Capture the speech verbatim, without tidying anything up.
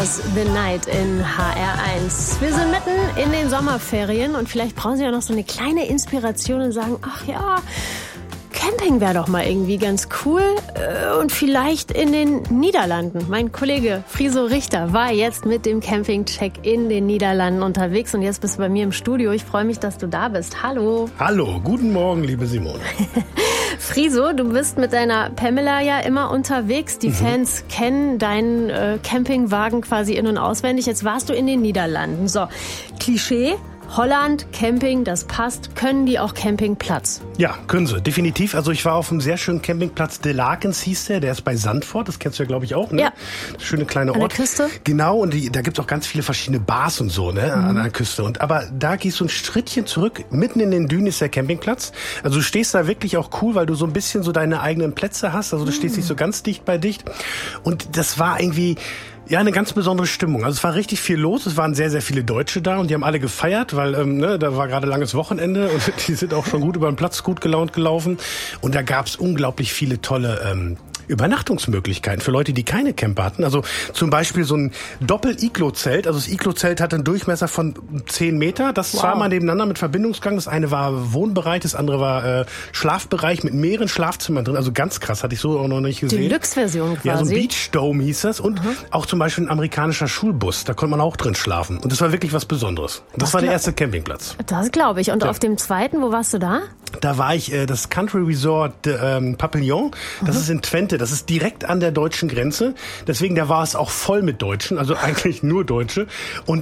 The Night in H R eins. Wir sind mitten in den Sommerferien und vielleicht brauchen Sie ja noch so eine kleine Inspiration und sagen, ach ja, Camping wäre doch mal irgendwie ganz cool und vielleicht in den Niederlanden. Mein Kollege Friso Richter war jetzt mit dem Campingcheck in den Niederlanden unterwegs und jetzt bist du bei mir im Studio. Ich freue mich, dass du da bist. Hallo. Hallo, guten Morgen, liebe Simone. Friso, du bist mit deiner Pamela ja immer unterwegs. Die mhm. Fans kennen deinen äh, Campingwagen quasi in- und auswendig. Jetzt warst du in den Niederlanden. So, Klischee. Holland, Camping, das passt. Können die auch Campingplatz? Ja, können sie, definitiv. Also ich war auf einem sehr schönen Campingplatz, De Lakens hieß der, der ist bei Sandford, das kennst du ja, glaube ich, auch, ne? Ja. Das schöne kleine Ort. An der Küste? Genau, und die, da gibt's auch ganz viele verschiedene Bars und so, ne, mhm. an der Küste. Und aber da gehst du ein Schrittchen zurück, mitten in den Dünen ist der Campingplatz. Also du stehst da wirklich auch cool, weil du so ein bisschen so deine eigenen Plätze hast. Also du mhm. stehst nicht so ganz dicht bei dicht. Und das war irgendwie... Ja, eine ganz besondere Stimmung. Also es war richtig viel los. Es waren sehr, sehr viele Deutsche da und die haben alle gefeiert, weil ähm, ne, da war gerade langes Wochenende und die sind auch schon gut über den Platz, gut gelaunt gelaufen. Und da gab's unglaublich viele tolle ähm, Übernachtungsmöglichkeiten für Leute, die keine Camper hatten. Also zum Beispiel so ein Doppel-Iglo-Zelt. Also das Iglo-Zelt hatte einen Durchmesser von zehn Meter. Das wow. zweimal nebeneinander mit Verbindungsgang. Das eine war Wohnbereich, das andere war äh, Schlafbereich mit mehreren Schlafzimmern drin. Also ganz krass, hatte ich so auch noch nicht gesehen. Deluxe-Version quasi. Ja, so ein Beach Dome hieß das. Und mhm. auch zum Beispiel ein amerikanischer Schulbus. Da konnte man auch drin schlafen. Und das war wirklich was Besonderes. Das, das war der erste Campingplatz. Das glaube ich. Und ja. auf dem zweiten, wo warst du da? Da war ich, äh, das Country Resort ähm, Papillon. Das mhm. ist in Twente. Das ist direkt an der deutschen Grenze. Deswegen, da war es auch voll mit Deutschen. Also eigentlich nur Deutsche. Und